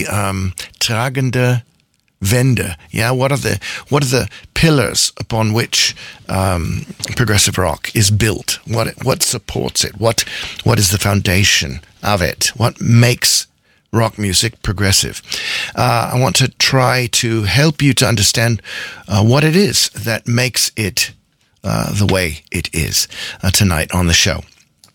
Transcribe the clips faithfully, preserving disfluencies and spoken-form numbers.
die um, tragende Wände? Yeah, what are the what are the pillars upon which um, progressive rock is built? What what supports it? What what is the foundation of it? What makes rock music progressive? Uh, I want to try to help you to understand uh, what it is that makes it uh, the way it is uh, tonight on the show.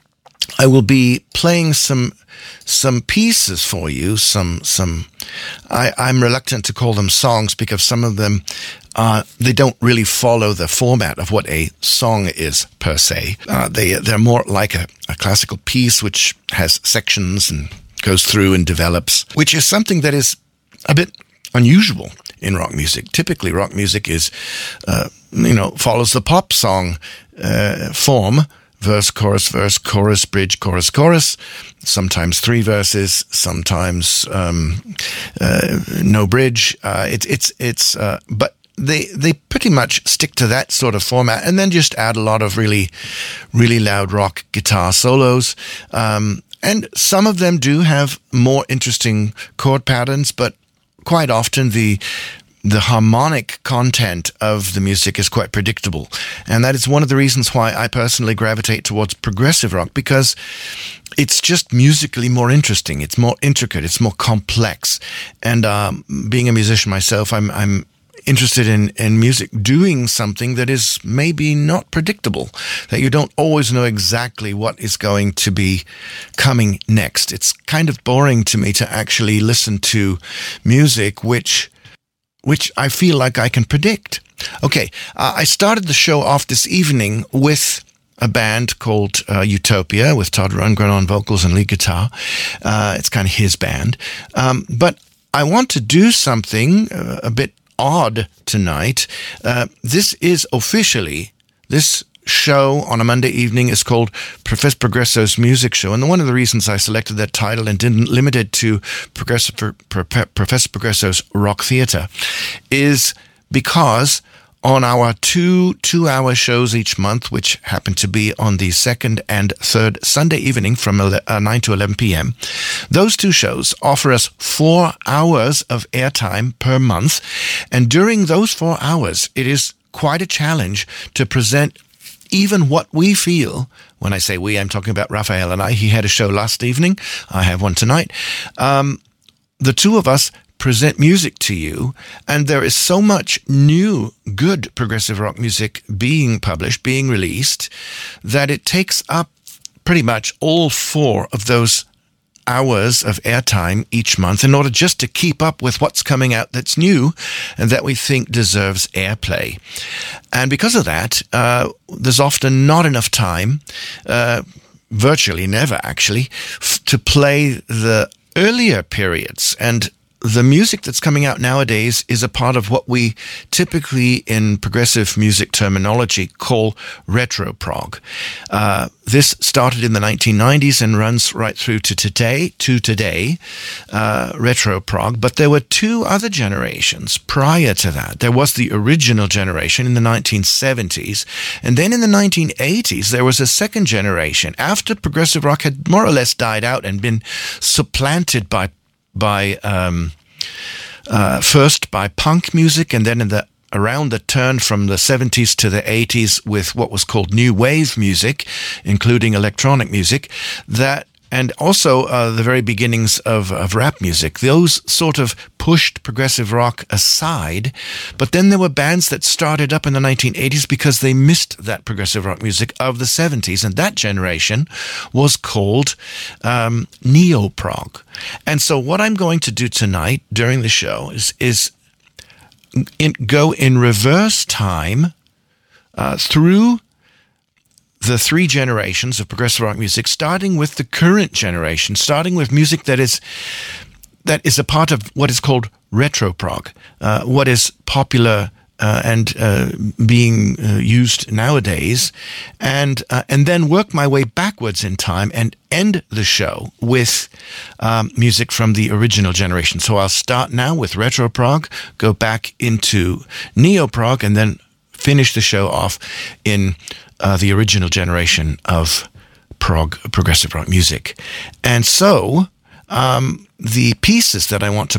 I will be playing some some pieces for you. Some some. I, I'm reluctant to call them songs because some of them uh, they don't really follow the format of what a song is per se. Uh, they they're more like a, a classical piece which has sections and goes through and develops, which is something that is a bit unusual in rock music. Typically, rock music is uh, you know follows the pop song uh, form. Verse, chorus, verse, chorus, bridge, chorus, chorus. Sometimes three verses. Sometimes um, uh, no bridge. Uh, it's it's it's. Uh, but they they pretty much stick to that sort of format, and then just add a lot of really, really loud rock guitar solos. Um, and some of them do have more interesting chord patterns, but quite often the the harmonic content of the music is quite predictable. And that is one of the reasons why I personally gravitate towards progressive rock, because it's just musically more interesting. It's more intricate. It's more complex. And um, being a musician myself, I'm I'm interested in, in music doing something that is maybe not predictable, that you don't always know exactly what is going to be coming next. It's kind of boring to me to actually listen to music which which I feel like I can predict. Okay, uh, I started the show off this evening with a band called uh, Utopia, with Todd Rundgren on vocals and lead guitar. Uh, it's kind of his band. Um, but I want to do something uh, a bit odd tonight. Uh, this is officially, this show on a Monday evening is called Professor Progresso's Music Show, and one of the reasons I selected that title and didn't limit it to Progressive, Pro, Pro, Professor Progresso's Rock Theatre is because on our two two-hour shows each month, which happen to be on the second and third Sunday evening from nine to eleven p.m., those two shows offer us four hours of airtime per month, and during those four hours, it is quite a challenge to present even what we feel. When I say we, I'm talking about Raphael and I. He had a show last evening. I have one tonight. Um, the two of us present music to you, and there is so much new, good progressive rock music being published, being released, that it takes up pretty much all four of those hours of airtime each month in order just to keep up with what's coming out that's new and that we think deserves airplay. And because of that, uh, there's often not enough time, uh, virtually never actually, f- to play the earlier periods. And the music that's coming out nowadays is a part of what we typically in progressive music terminology call retro prog. Uh, this started in the nineteen nineties and runs right through to today, to today, uh, retro prog. But there were two other generations prior to that. There was the original generation in the nineteen seventies, and then in the nineteen eighties, there was a second generation after progressive rock had more or less died out and been supplanted by by um, uh, first by punk music, and then in the around the turn from the seventies to the eighties with what was called new wave music, including electronic music, that and also uh, the very beginnings of, of rap music. Those sort of pushed progressive rock aside, but then there were bands that started up in the nineteen eighties because they missed that progressive rock music of the seventies, and that generation was called um, neo-prog. And so what I'm going to do tonight during the show is, is in, go in reverse time uh, through the three generations of progressive rock music, starting with the current generation, starting with music that is that is a part of what is called retro prog, uh, what is popular uh, and uh, being uh, used nowadays, and uh, and then work my way backwards in time and end the show with um, music from the original generation. So I'll start now with retro prog, go back into neo prog, and then finish the show off in Uh, the original generation of prog, progressive rock music. And so um, the pieces that I want to